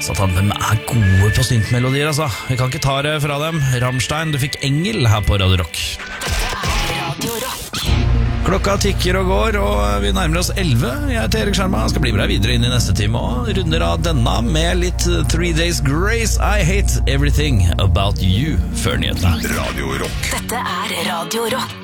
Satan, hvem gode på syntmelodier, altså? Vi kan ikke ta det fra dem. Rammstein, du fikk Engel her på Radio Rock. Radio Rock. Klokka tikker og går, og vi nærmer oss 11. Jeg heter Erik Skjerma, skal bli med deg videre inn i neste time og runder av denne med litt 3 Days Grace. I hate everything about you før nyhetene. Radio Rock. Dette Radio Rock.